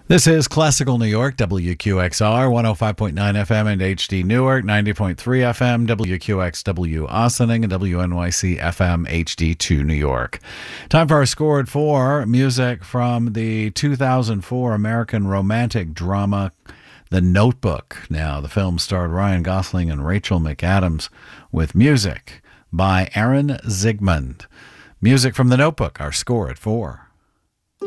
This is Classical New York, WQXR, 105.9 FM and HD Newark, 90.3 FM, WQXW Ossining, and WNYC FM HD2 New York. Time for our Score at 4, music from the 2004 American romantic drama The Notebook. Now, the film starred Ryan Gosling and Rachel McAdams with music by Aaron Zigmund. Music from The Notebook, our Score at 4.